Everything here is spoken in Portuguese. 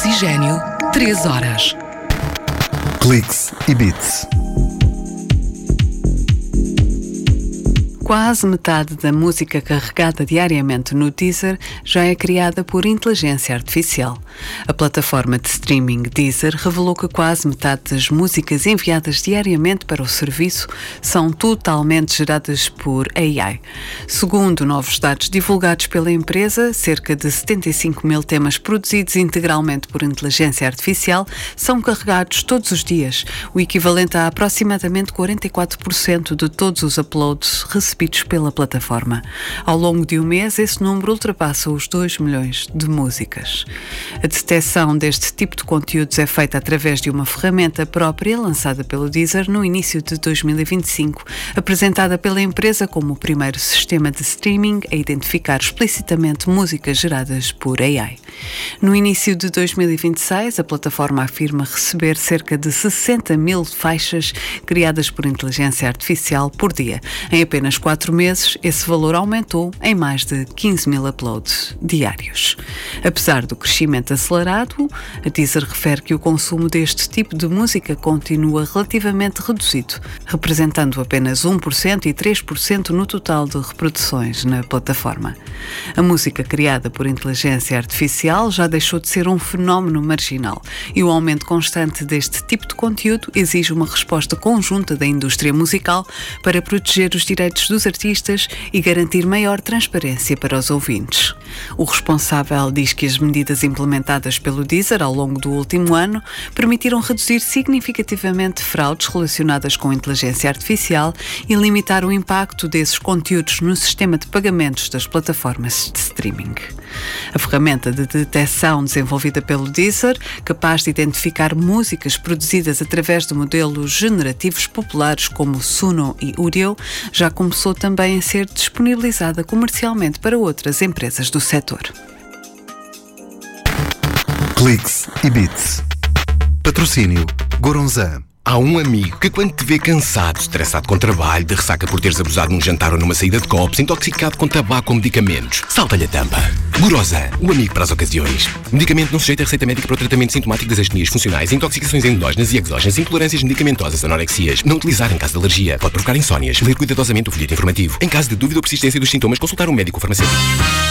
Oxigênio, 3 horas. Cliques e Beats. Quase metade da música carregada diariamente no Deezer já é criada por inteligência artificial. A plataforma de streaming Deezer revelou que quase metade das músicas enviadas diariamente para o serviço são totalmente geradas por AI. Segundo novos dados divulgados pela empresa, cerca de 75 mil temas produzidos integralmente por inteligência artificial são carregados todos os dias, o equivalente a aproximadamente 44% de todos os uploads recebidos pela plataforma. Ao longo de um mês, esse número ultrapassa os 2 milhões de músicas. A detecção deste tipo de conteúdos é feita através de uma ferramenta própria lançada pelo Deezer no início de 2025, apresentada pela empresa como o primeiro sistema de streaming a identificar explicitamente músicas geradas por AI. No início de 2026, a plataforma afirma receber cerca de 60 mil faixas criadas por inteligência artificial por dia. Em apenas 4 meses, esse valor aumentou em mais de 15 mil uploads diários. Apesar do crescimento acelerado, a Deezer refere que o consumo deste tipo de música continua relativamente reduzido, representando apenas 1% e 3% no total de reproduções na plataforma. A música criada por inteligência artificial já deixou de ser um fenómeno marginal e o aumento constante deste tipo de conteúdo exige uma resposta conjunta da indústria musical para proteger os direitos dos artistas e garantir maior transparência para os ouvintes. O responsável diz que as medidas implementadas pelo Deezer ao longo do último ano permitiram reduzir significativamente fraudes relacionadas com inteligência artificial e limitar o impacto desses conteúdos no sistema de pagamentos das plataformas de streaming. A ferramenta de detecção desenvolvida pelo Deezer, capaz de identificar músicas produzidas através de modelos generativos populares como Suno e Udio, já começou também a ser disponibilizada comercialmente para outras empresas do setor. Cliques e Beats. Patrocínio Goronzan. Há um amigo que quando te vê cansado, estressado com trabalho, de ressaca por teres abusado num jantar ou numa saída de copos, intoxicado com tabaco ou medicamentos, salta-lhe a tampa. Goronzan, o amigo para as ocasiões. Medicamento não sujeito a receita médica para o tratamento sintomático das astenias funcionais, intoxicações endógenas e exógenas, intolerâncias medicamentosas, anorexias. Não utilizar em caso de alergia. Pode provocar insónias. Ler cuidadosamente o folheto informativo. Em caso de dúvida ou persistência dos sintomas, consultar um médico ou farmacêutico.